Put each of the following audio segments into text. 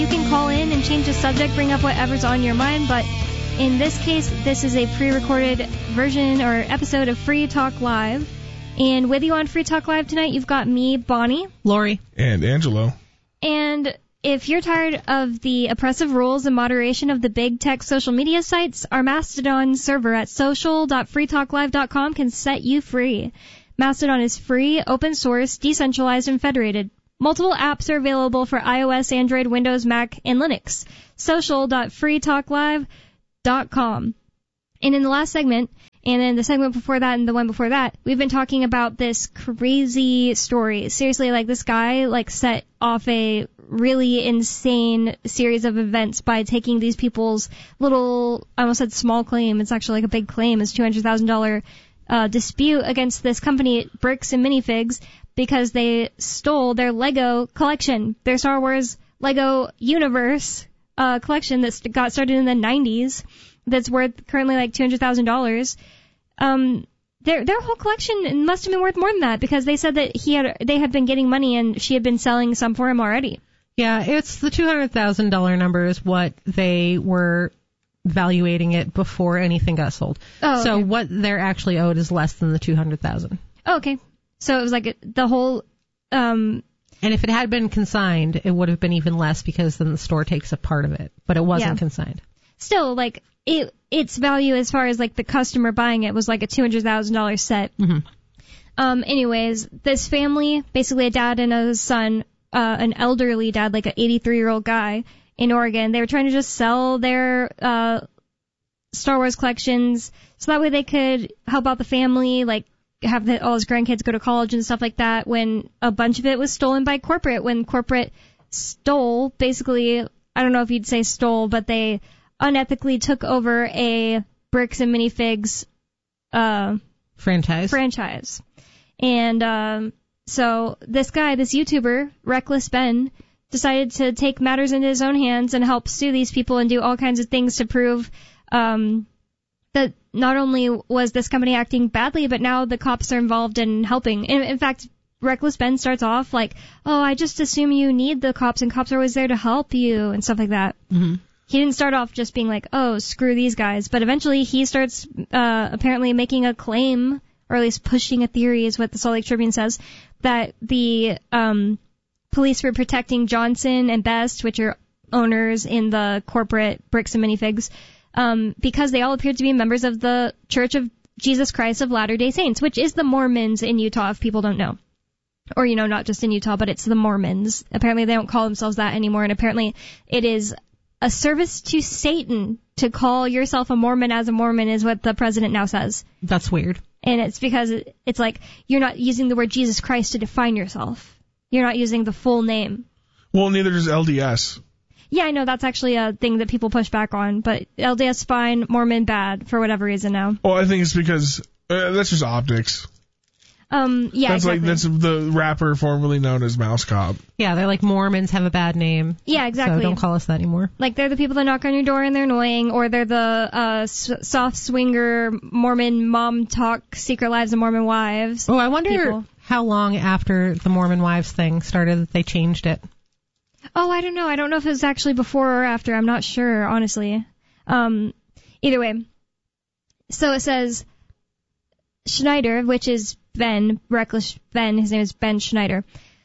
You can call in and change the subject, bring up whatever's on your mind, but in this case, this is a pre-recorded version or episode of Free Talk Live. And with you on Free Talk Live tonight, you've got me, Bonnie, Lori, and Angelo. And if you're tired of the oppressive rules and moderation of the big tech social media sites, our Mastodon server at social.freetalklive.com can set you free. Mastodon is free, open source, decentralized, and federated. Multiple apps are available for iOS, Android, Windows, Mac, and Linux. Social.freetalklive.com. And in the last segment, and then the segment before that and the one before that, we've been talking about this crazy story. Seriously, like this guy set off a really insane series of events by taking these people's little, I almost said small claim, it's actually like a big claim, it's $200,000 dispute against this company, Bricks and Minifigs, because they stole their Lego collection, their Star Wars Lego Universe collection that got started in the 90s. That's worth currently like $200,000. Their whole collection must have been worth more than that, because they said that they had been getting money and she had been selling some for him already. Yeah, it's the $200,000 number is what they were valuating it before anything got sold. Oh, okay. So what they're actually owed is less than the $200,000. Oh, okay. So it was like the whole. And if it had been consigned, it would have been even less, because then the store takes a part of it. But it wasn't consigned. Still, its value as far as the customer buying it was like a $200,000 set. Mm-hmm. Anyways, this family, basically a dad and a son, an elderly dad, like an 83-year-old guy in Oregon, they were trying to just sell their Star Wars collections so that way they could help out the family, have all his grandkids go to college and stuff like that, when a bunch of it was stolen by corporate. When corporate stole, basically, I don't know if you'd say stole, but they unethically took over a Bricks and Minifigs franchise. And so this guy, this YouTuber, Reckless Ben, decided to take matters into his own hands and help sue these people and do all kinds of things to prove that not only was this company acting badly, but now the cops are involved in helping. In fact, Reckless Ben starts off like, oh, I just assume you need the cops, and cops are always there to help you, and stuff like that. Mm-hmm. He didn't start off just being like, oh, screw these guys. But eventually he starts apparently making a claim, or at least pushing a theory is what the Salt Lake Tribune says, that the police were protecting Johnson and Best, which are owners in the corporate Bricks and Minifigs, because they all appeared to be members of the Church of Jesus Christ of Latter-day Saints, which is the Mormons in Utah, if people don't know. Or, not just in Utah, but it's the Mormons. Apparently they don't call themselves that anymore, and apparently it is a service to Satan to call yourself a Mormon as a Mormon, is what the president now says. That's weird. And it's because it's like you're not using the word Jesus Christ to define yourself. You're not using the full name. Well, neither does LDS. Yeah, I know that's actually a thing that people push back on, but LDS fine, Mormon bad for whatever reason now. Well, I think it's because that's just optics. Yeah, that's exactly. That's the rapper formerly known as Mouse Cop. Yeah, they're like Mormons have a bad name. Yeah, exactly. So don't call us that anymore. Like they're the people that knock on your door and they're annoying, or they're the soft swinger Mormon mom talk Secret Lives of Mormon Wives. Oh, I wonder how long after the Mormon Wives thing started that they changed it. Oh, I don't know. I don't know if it was actually before or after. I'm not sure, honestly. Either way. So it says Schneider, which is Ben, Reckless Ben, his name is Ben Schneider,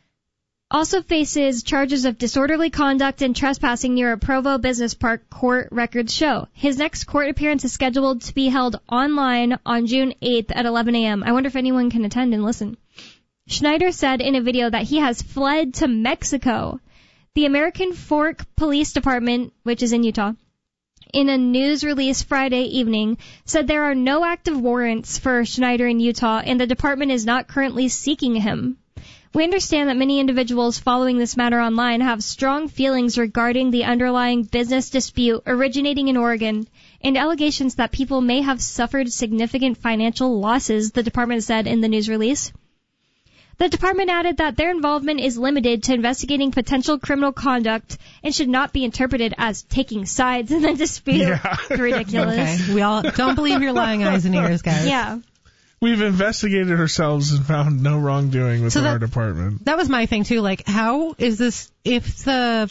also faces charges of disorderly conduct and trespassing near a Provo Business Park, court records show. His next court appearance is scheduled to be held online on June 8th at 11 a.m. I wonder if anyone can attend and listen. Schneider said in a video that he has fled to Mexico. The American Fork Police Department, which is in Utah, in a news release Friday evening, said there are no active warrants for Schneider in Utah, and the department is not currently seeking him. We understand that many individuals following this matter online have strong feelings regarding the underlying business dispute originating in Oregon and allegations that people may have suffered significant financial losses, the department said in the news release. The department added that their involvement is limited to investigating potential criminal conduct and should not be interpreted as taking sides in the dispute. Yeah. It's ridiculous. Okay, we all don't believe your lying eyes and ears, guys. Yeah. We've investigated ourselves and found no wrongdoing within our department. That was my thing, too. Like, how is this, if the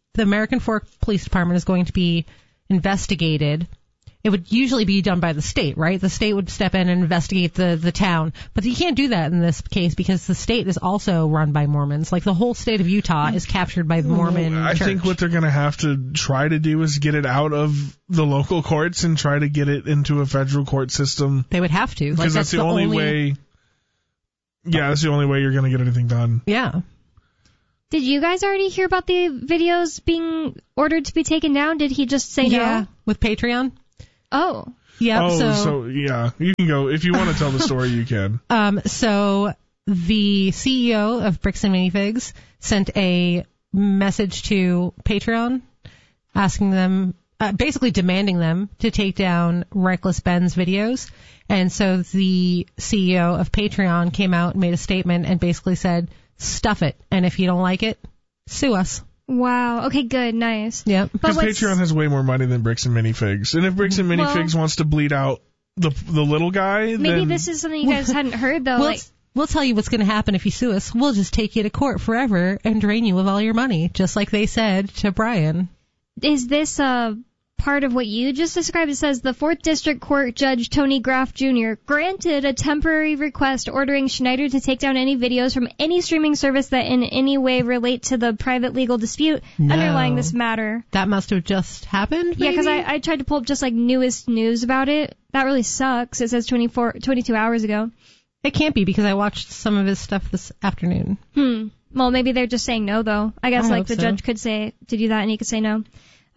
the American Fork Police Department is going to be investigated, it would usually be done by the state, right? The state would step in and investigate the town. But you can't do that in this case because the state is also run by Mormons. Like the whole state of Utah is captured by the Mormon I church. think what they're going to have to try to do is get it out of the local courts and try to get it into a federal court system. They would have to. Because that's the only way. Yeah, that's the only way you're going to get anything done. Yeah. Did you guys already hear about the videos being ordered to be taken down? Did he just say Yeah, no? with Patreon. Oh. Yeah. So yeah, you can go if you want to tell the story. You can. So the CEO of Bricks and Minifigs sent a message to Patreon asking them, basically demanding them to take down Reckless Ben's videos. And so the CEO of Patreon came out and made a statement and basically said, stuff it. And if you don't like it, sue us. Wow. Okay, good. Nice. Yep. Because Patreon has way more money than Bricks and Minifigs. And if Bricks and Minifigs wants to bleed out the little guy, maybe then this is something you guys hadn't heard, though. We'll tell you what's going to happen if you sue us. We'll just take you to court forever and drain you of all your money, just like they said to Brian. Is this part of what you just described? It says the 4th District Court Judge Tony Graff Jr. granted a temporary request ordering Schneider to take down any videos from any streaming service that in any way relate to the private legal dispute underlying this matter. That must have just happened, maybe? Yeah, because I tried to pull up just like newest news about it. That really sucks. It says 22 hours ago. It can't be because I watched some of his stuff this afternoon. Well, maybe they're just saying no, though. I guess like the judge could say to do that and he could say no.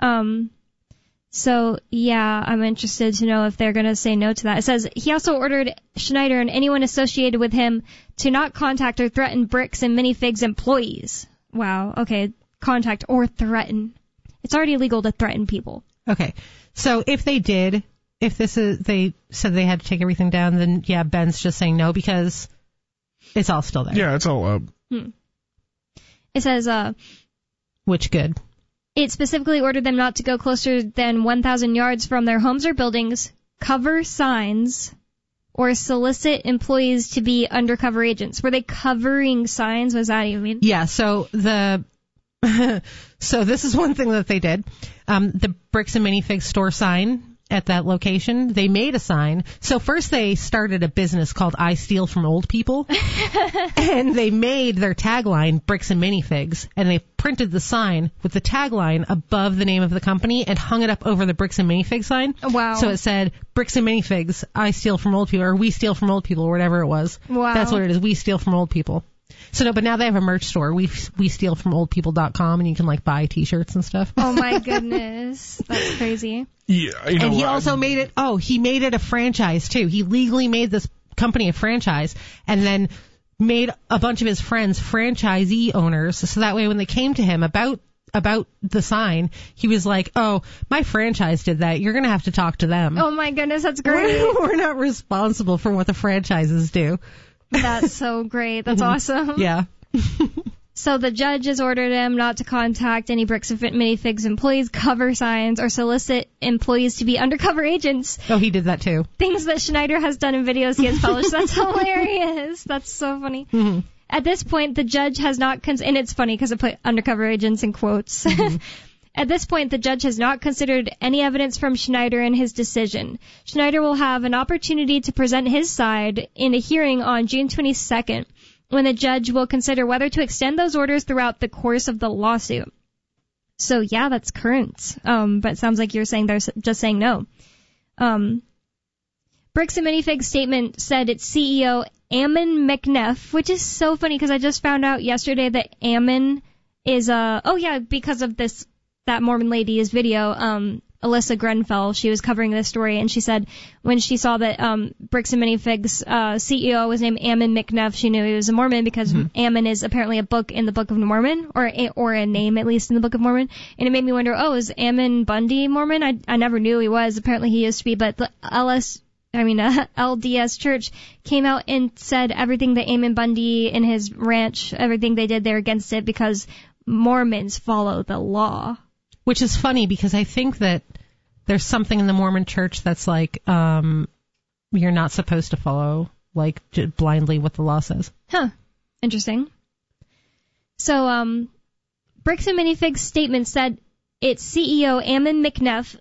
So, yeah, I'm interested to know if they're going to say no to that. It says he also ordered Schneider and anyone associated with him to not contact or threaten Bricks and Minifigs employees. Wow, okay, contact or threaten. It's already illegal to threaten people. Okay, so if they did, they said they had to take everything down, then yeah, Ben's just saying no because it's all still there. Yeah, it's all up. It says, which good. It specifically ordered them not to go closer than 1,000 yards from their homes or buildings, cover signs, or solicit employees to be undercover agents. Were they covering signs? What does that even mean? Yeah, so so this is one thing that they did. The Bricks and Minifigs store sign at that location, they made a sign. So first they started a business called I Steal From Old People. And they made their tagline Bricks and Minifigs. And they printed the sign with the tagline above the name of the company and hung it up over the Bricks and Minifigs sign. Wow. So it said, Bricks and Minifigs, I steal from old people, or we steal from old people, or whatever it was. Wow. That's what it is. We steal from old people. So no, but now they have a merch store. We steal from oldpeople.com, and you can like buy t-shirts and stuff. Oh my goodness. That's crazy. Yeah, you know, and he also made it, he made it a franchise too. He legally made this company a franchise and then made a bunch of his friends franchisee owners. So that way when they came to him about the sign, he was like, oh, my franchise did that. You're going to have to talk to them. Oh my goodness, that's great. We're not responsible for what the franchises do. That's so great. That's awesome. Yeah. So the judge has ordered him not to contact any Bricks and Minifigs employees, cover signs, or solicit employees to be undercover agents. Oh, he did that too. Things that Schneider has done in videos he has published. That's hilarious. That's so funny. Mm-hmm. At this point, the judge has not, and it's funny because I put undercover agents in quotes. Mm-hmm. At this point, the judge has not considered any evidence from Schneider in his decision. Schneider will have an opportunity to present his side in a hearing on June 22nd, when the judge will consider whether to extend those orders throughout the course of the lawsuit. So yeah, that's current. But it sounds like you're saying they're just saying no. Bricks and Minifigs statement said its CEO, Ammon McNeff, which is so funny because I just found out yesterday that Ammon is because of that Mormon lady's video, Alyssa Grenfell, she was covering this story, and she said when she saw that Bricks and Minifigs CEO was named Ammon McNeff, she knew he was a Mormon because Ammon is apparently a book in the Book of Mormon, or a name at least in the Book of Mormon. And it made me wonder, is Ammon Bundy Mormon? I never knew he was. Apparently he used to be, but the LDS Church came out and said everything that Ammon Bundy and his ranch, everything they did, they're against it because Mormons follow the law. Which is funny because I think that there's something in the Mormon church that's like, you're not supposed to follow, like, blindly what the law says. Huh. Interesting. So, Bricks and Minifigs statement said its CEO, Ammon McNeff,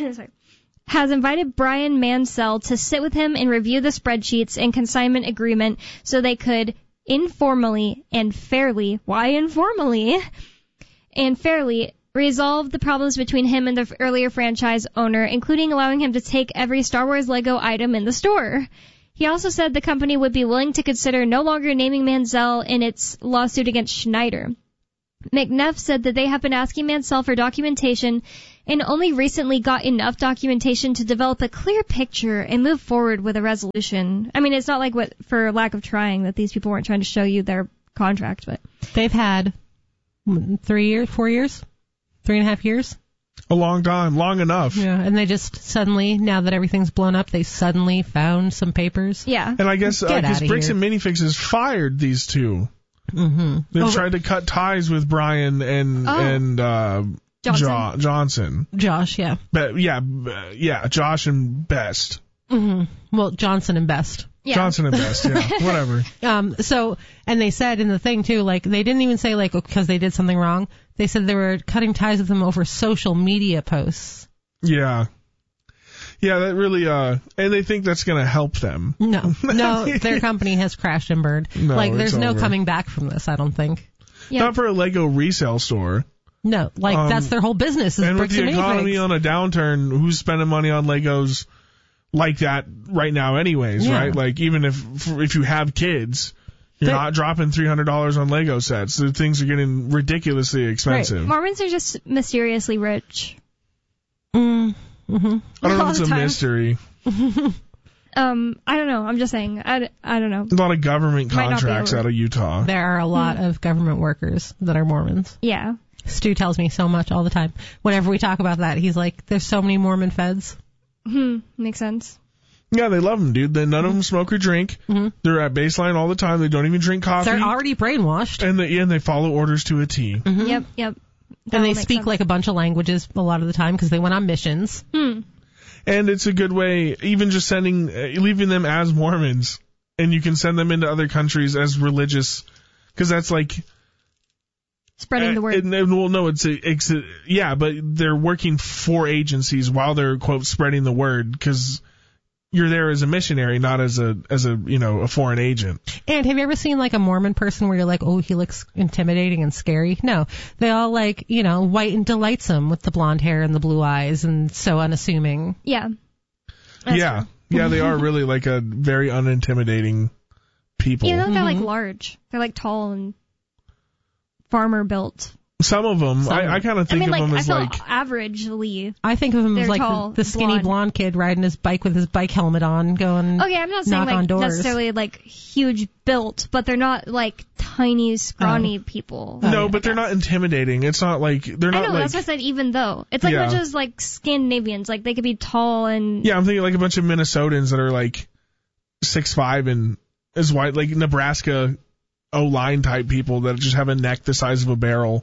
has invited Brian Mansell to sit with him and review the spreadsheets and consignment agreement so they could informally and fairly, why informally, and fairly resolve the problems between him and the earlier franchise owner, including allowing him to take every Star Wars Lego item in the store. He also said the company would be willing to consider no longer naming Mansell in its lawsuit against Schneider. McNeff said that they have been asking Mansell for documentation and only recently got enough documentation to develop a clear picture and move forward with a resolution. I mean, it's not like for lack of trying that these people weren't trying to show you their contract, but they've had 3 years, 4 years, 3.5 years. A long time, long enough. Yeah, and they just suddenly, now that everything's blown up, they suddenly found some papers. Yeah. And I guess because Bricks and Minifix has fired these two. Mm-hmm. They tried to cut ties with Brian and Johnson. Josh, yeah. Josh and Best. Mm-hmm. Well, Johnson and Best. Yeah. Johnson and Best, yeah, whatever. And they said in the thing too, like, they didn't even say like because they did something wrong. They said they were cutting ties with them over social media posts. Yeah. Yeah, that really, and they think that's going to help them. No, their company has crashed and burned. No, like, there's no over. Coming back from this, I don't think. Yeah. Not for a Lego resale store. No, that's their whole business is and bricks with the and economy minifigs. on a downturn, who's spending money on Legos like that right now anyways, right? Like, even if you have kids, you're not dropping $300 on Lego sets. The things are getting ridiculously expensive. Right. Mormons are just mysteriously rich. Mm-hmm. I don't know if it's a mystery. I don't know. I'm just saying. I don't know. A lot of government contracts out of Utah. There are a lot of government workers that are Mormons. Yeah. Stu tells me so much all the time. Whenever we talk about that, he's like, there's so many Mormon feds. Makes sense. Yeah, they love them, dude. None of them smoke or drink. Mm-hmm. They're at baseline all the time. They don't even drink coffee. They're already brainwashed. And they follow orders to a T. Mm-hmm. Yep. And they speak like a bunch of languages a lot of the time because they went on missions. And it's a good way, even just leaving them as Mormons, and you can send them into other countries as religious, because that's like spreading the word. But they're working for agencies while they're quote spreading the word, because you're there as a missionary, not as a foreign agent. And have you ever seen like a Mormon person where you're like, oh, he looks intimidating and scary? No, they all like, white and delightsome with the blonde hair and the blue eyes and so unassuming. Yeah. Yeah, they are really like a very unintimidating people. They're like large. They're like tall and farmer built. Some of them, I kind of think of them as like averagely. I think of him as like tall, the skinny blonde kid riding his bike with his bike helmet on, going. Okay, I'm not saying like necessarily like huge built, but they're not like tiny, scrawny people. No, but they're not intimidating. It's not like they're not. I know, like, that's what I said. Even though it's like not just like Scandinavians, like they could be tall and. Yeah, I'm thinking like a bunch of Minnesotans that are like 6'5" and as white, like Nebraska O-line type people that just have a neck the size of a barrel.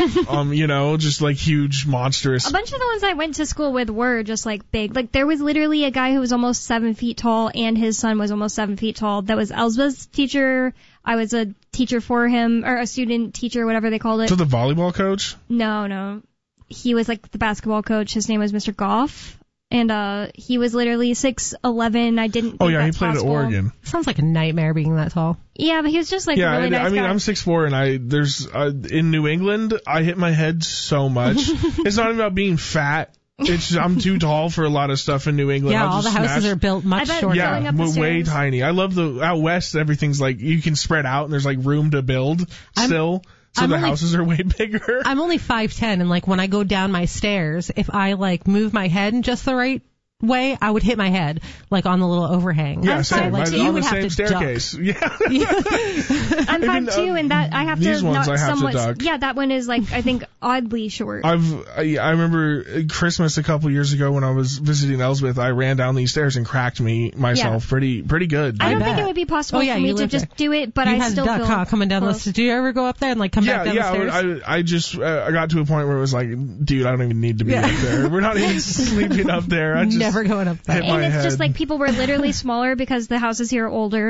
Just like huge, monstrous. A bunch of the ones I went to school with were just like big. Like there was literally a guy who was almost 7 feet tall and his son was almost 7 feet tall. That was Elsbeth's teacher. I was a teacher for him, or a student teacher, whatever they called it. So the volleyball coach? No. He was like the basketball coach. His name was Mr. Goff. And he was literally 6'11". I didn't think he played possible. at Oregon. Sounds like a nightmare being that tall. Yeah, but he was just like a really nice guy. I'm 6'4", and there's in New England, I hit my head so much. It's not even about being fat. It's just, I'm too tall for a lot of stuff in New England. Yeah, all the houses are built much shorter. Yeah, way tiny. I love out west, everything's like, you can spread out and there's like room to build still. So the houses are way bigger. I'm only 5'10", and like when I go down my stairs, if I like move my head in just the right way, I would hit my head like on the little overhang. Yeah, same. Like, on the same staircase. Duck. Yeah. I'm 5'2", and that I have these to ones not I have somewhat. To duck. Yeah, that one is like I think oddly short. I remember Christmas a couple years ago when I was visiting Elsbeth. I ran down these stairs and cracked myself pretty good. I don't think it would be possible for me to just do it, but I still duck, feel coming down close. the. Do you ever go up there and like come back down the stairs? I just I got to a point where it was like, dude, I don't even need to be up there. We're not even sleeping up there. I just never going up there. And it's just like people were literally smaller because the houses here are older.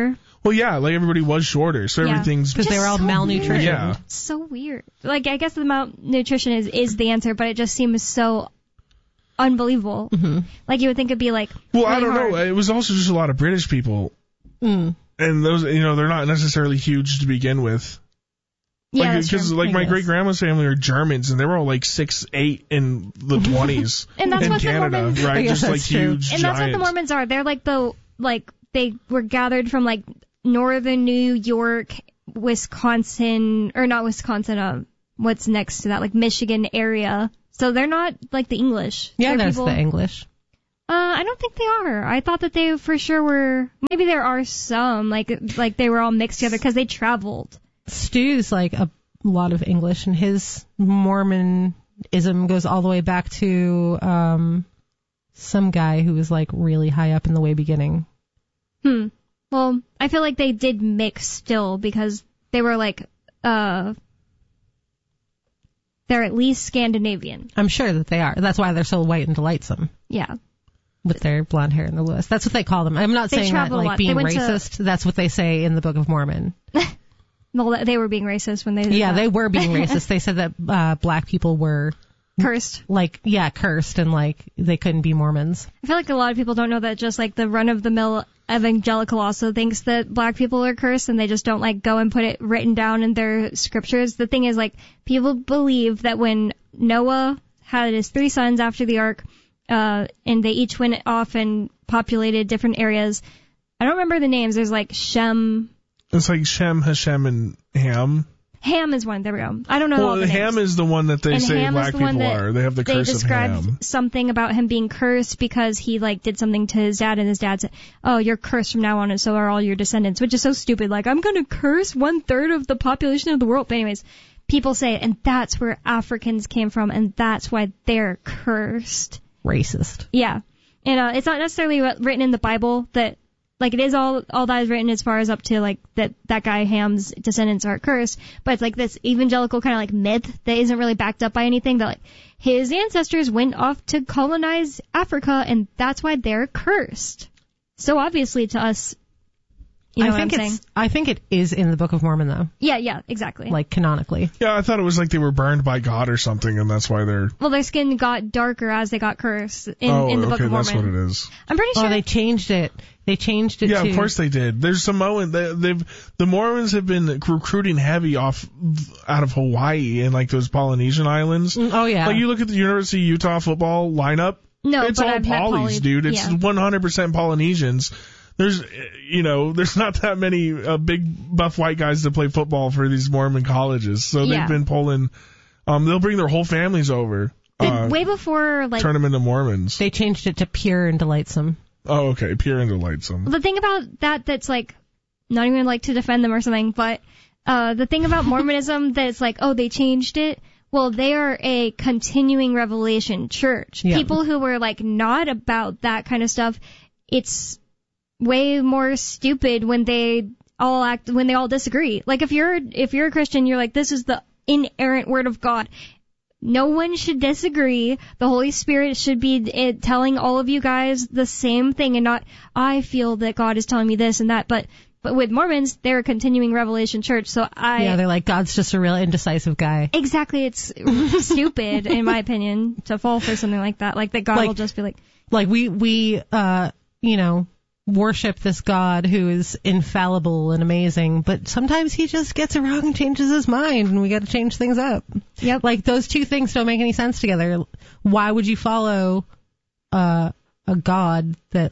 Well, yeah, like everybody was shorter, so everything's because they were all malnutrition. Weird. Yeah. So weird. Like, I guess the malnutrition is the answer, but it just seems so unbelievable. Mm-hmm. Like, you would think it'd be like. Well, really I don't know. hard. It was also just a lot of British people. And those, they're not necessarily huge to begin with. Yeah, that's because true. my great grandma's family are Germans, and they were all like 6'8" in the 20s And that's in what Canada, the Mormons, right? Yeah, Just like that's true. huge and that's what the giants. Mormons are. They're like they were gathered from like northern New York, Wisconsin, or not Wisconsin. What's next to that? Like Michigan area. So they're not like the English. Yeah, They're there's people, the English. I don't think they are. I thought that they for sure were. Maybe there are some like they were all mixed together because they traveled. Stu's like a lot of English, and his Mormonism goes all the way back to some guy who was like really high up in the way beginning. Well, I feel like they did mix still because they were like they're at least Scandinavian. I'm sure that they are. That's why they're so white and delightsome Yeah. with their blonde hair and the Lewis. That's what they call them. I'm not They saying that travel a like lot. being They went to- racist. That's what they say in the Book of Mormon. Well, they were being racist when they did Yeah, that. they were being racist. They said that black people were Cursed. cursed and like they couldn't be Mormons. I feel like a lot of people don't know that just like the run-of-the-mill evangelical also thinks that black people are cursed and they just don't like go and put it written down in their scriptures. The thing is like people believe that when Noah had his 3 sons after the ark, and they each went off and populated different areas. I don't remember the names. There's like Shem. It's like Shem, Hashem, and Ham. Ham is one. There we go. I don't know all Well, the names. Ham is the one that they And say Ham is black the one people that are. They have the They curse of described Ham. something about him being cursed because he like did something to his dad, and his dad said, "Oh, you're cursed from now on, and so are all your descendants," which is so stupid. Like, I'm gonna curse 1/3 of the population of the world. But anyways, people say it, and that's where Africans came from, and that's why they're cursed. Racist. Yeah, and it's not necessarily written in the Bible that. Like, it is all that is written as far as up to, like, that guy Ham's descendants are cursed. But it's like this evangelical kind of, like, myth that isn't really backed up by anything. That, like, his ancestors went off to colonize Africa, and that's why they're cursed. So obviously to us, you know what I'm saying? I think it is in the Book of Mormon, though. Yeah, exactly. Like, canonically. Yeah, I thought it was like they were burned by God or something, and that's why they're... Well, their skin got darker as they got cursed in the Book of Mormon. that's what it is. I'm pretty sure. Oh, they changed it. They changed it Yeah, to... of course they did. There's Samoan. The Mormons have been recruiting heavy out of Hawaii and like those Polynesian islands. Oh, yeah. Like you look at the University of Utah football lineup. No, it's but all I've met Polys, dude. It's yeah. 100% Polynesians. There's not that many big buff white guys that play football for these Mormon colleges. So they've been pulling. They'll bring their whole families over. Way before, like, turn them into Mormons. They changed it to pure and delightsome. Oh, okay. Pure and delightsome. the thing about that's like, not even like to defend them or something, but the thing about Mormonism that it's like, oh, they changed it. Well, they are a continuing revelation church. Yeah. People who were like not about that kind of stuff, it's way more stupid when they all disagree. Like if you're a Christian, you're like, this is the inerrant word of God. No one should disagree. The Holy Spirit should be telling all of you guys the same thing and not, I feel that God is telling me this and that. But with Mormons, they're a continuing revelation church. So they're like, God's just a real indecisive guy. Exactly. It's stupid, in my opinion, to fall for something like that. Like that God will just be like. Like we worship this God who is infallible and amazing, but sometimes he just gets it wrong and changes his mind, and we got to change things up. Yep. Like those two things don't make any sense together. Why would you follow a God that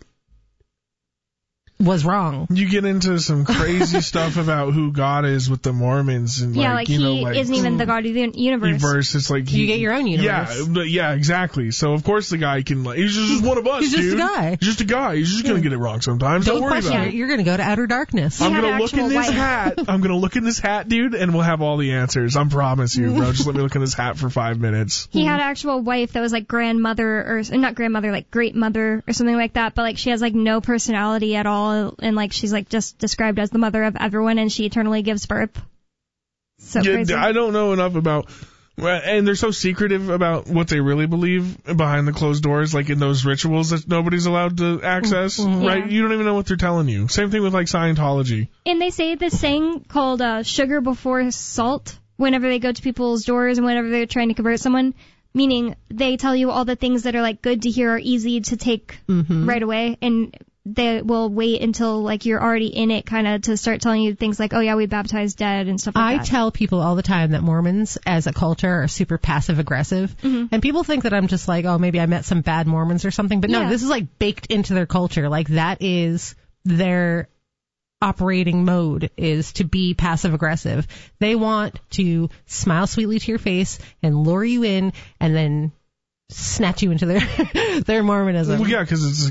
was wrong? You get into some crazy stuff about who God is with the Mormons, and he isn't even the God of the universe. It's like you get your own universe. Yeah, exactly. So of course the guy can he's just one of us. He's just dude. a guy. He's just a guy. He's just gonna get it wrong sometimes. Don't worry question about it. it. You're gonna go to outer darkness. I'm gonna look in this hat. I'm gonna look in this hat, dude, and we'll have all the answers. I promise you, bro. Just let me look in this hat for 5 minutes. He had an actual wife that was like grandmother or not grandmother, like great mother or something like that. But like she has like no personality at all, and like she's like just described as the mother of everyone, and she eternally gives birth. So crazy. I don't know enough about And they're so secretive about what they really believe behind the closed doors, like in those rituals that nobody's allowed to access, right? You don't even know what they're telling you. Same thing with like Scientology. And they say this saying called sugar before salt whenever they go to people's doors and whenever they're trying to convert someone, meaning they tell you all the things that are like good to hear or easy to take right away, and they will wait until like you're already in it kind of to start telling you things like, oh yeah, we baptize dead and stuff like that. I tell people all the time that Mormons as a culture are super passive aggressive, and people think that I'm just like, oh, maybe I met some bad Mormons or something, but no, this is like baked into their culture. Like that is their operating mode, is to be passive aggressive. They want to smile sweetly to your face and lure you in and then snatch you into their Mormonism. Well, yeah, because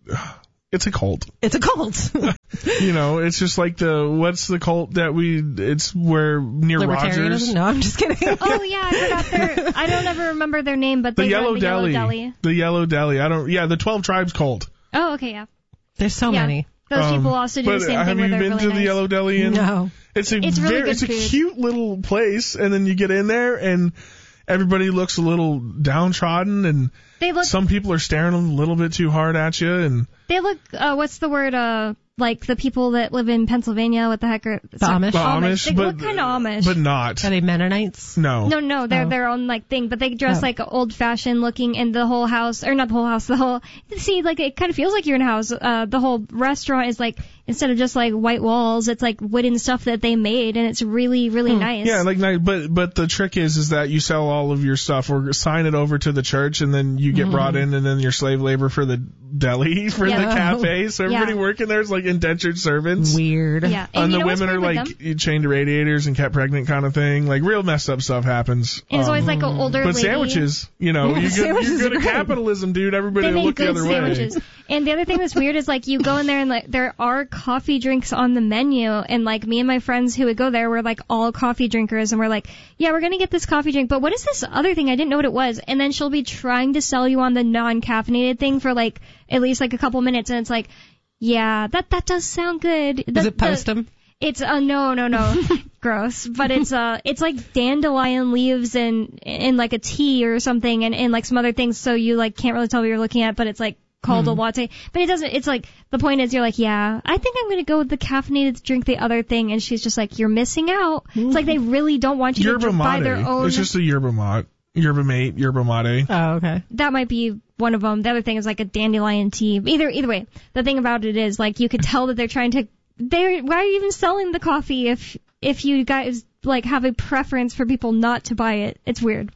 it's a cult. It's a cult. You know, it's just like what's the cult that it's where near Rogers. No, I'm just kidding. Oh yeah, I forgot I don't ever remember their name, but the they Yellow run the Deli. Yellow Deli. The Yellow Deli. The 12 Tribes cult. Oh, okay, yeah. There's so many. Those people also do the same thing where they're really nice. Have you been to the Yellow Deli? No. It's really good it's a food. cute little place, and then you get in there and everybody looks a little downtrodden, and some people are staring a little bit too hard at you, and they look, what's the word, like the people that live in Pennsylvania, what the heck are... The Amish? Amish. They look kind of Amish. But not. Are they Mennonites? No. No, they're their own, like, thing, but they dress like old-fashioned looking, and the whole house, or not the whole house, see, like, it kind of feels like you're in a house. The whole restaurant is like, instead of just like white walls, it's like wooden stuff that they made, and it's really, really nice. Yeah, like nice, but the trick is that you sell all of your stuff or sign it over to the church, and then you get brought in, and then you're slave labor for the deli, for the cafe, so everybody working there is like indentured servants. Weird. Yeah. And the women are like chained to radiators and kept pregnant kind of thing. Like real messed up stuff happens. And it's always like an older but lady. Sandwiches, you're good at capitalism, dude. Everybody will look the other sandwiches. Way. And the other thing that's weird is like you go in there and like there are coffee drinks on the menu, and like me and my friends who would go there were like all coffee drinkers, and we're like, yeah, we're gonna get this coffee drink, but what is this other thing? I didn't know what it was. And then she'll be trying to sell you on the non-caffeinated thing for like at least like a couple minutes, and it's like, yeah, that does sound good. Is it Postum? It's no, gross. But it's like dandelion leaves and like a tea or something, and like some other things. So you like can't really tell what you're looking at, but it's like called a latte. But it doesn't. It's like the point is you're like, yeah, I think I'm gonna go with the caffeinated drink, the other thing, and she's just like, you're missing out. It's like they really don't want you to buy their own. It's just a yerba mate. Yerba mate. Oh, okay. That might be one of them. The other thing is like a dandelion tea. Either way, the thing about it is like you could tell that they're trying to. Why are you even selling the coffee if you guys like have a preference for people not to buy it? It's weird.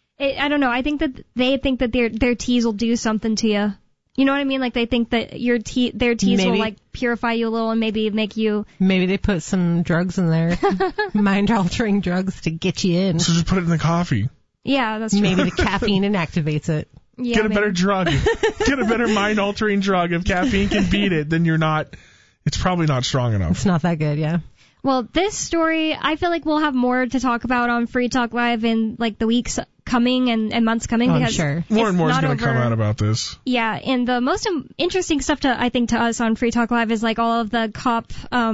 I don't know. I think that they think that their teas will do something to you. You know what I mean? Like they think that their teas will like purify you a little and maybe make you. Maybe they put some drugs in there, mind-altering drugs to get you in. So just put it in the coffee. Yeah, that's true. Maybe the caffeine inactivates it. Yeah, get a better drug. Get a better mind-altering drug. If caffeine can beat it, then it's probably not strong enough. It's not that good, yeah. Well, this story, I feel like we'll have more to talk about on Free Talk Live in like the weeks coming and months coming. Oh, because sure. More and more is going to come out about this. Yeah, and the most interesting stuff to us on Free Talk Live is like all of the cop.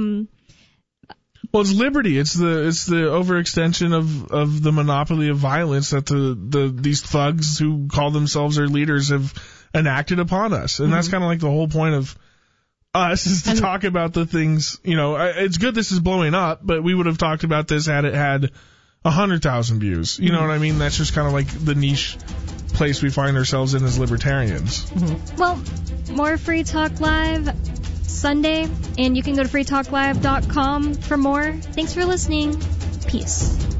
Well, it's liberty. It's the overextension of the monopoly of violence that these thugs who call themselves our leaders have enacted upon us, and that's kind of like the whole point of us is to talk about the things. You know, it's good this is blowing up, but we would have talked about this had it had 100,000 views. You know what I mean? That's just kind of like the niche place we find ourselves in as libertarians. Well, more Free Talk Live Sunday, and you can go to freetalklive.com for more. Thanks for listening. Peace.